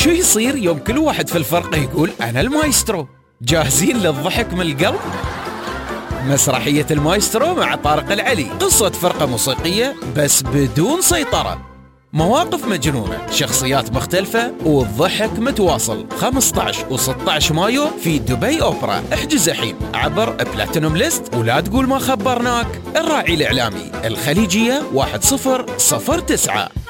شو يصير يوم كل واحد في الفرقة يقول أنا المايسترو؟ جاهزين للضحك من القلب؟ مسرحية المايسترو مع طارق العلي، قصة فرقة موسيقية بس بدون سيطرة، مواقف مجنونة، شخصيات مختلفة، والضحك متواصل. 15 و16 مايو في دبي أوبرا. احجز الحين عبر بلاتينوم ليست ولا تقول ما خبرناك. الراعي الإعلامي الخليجية 1009.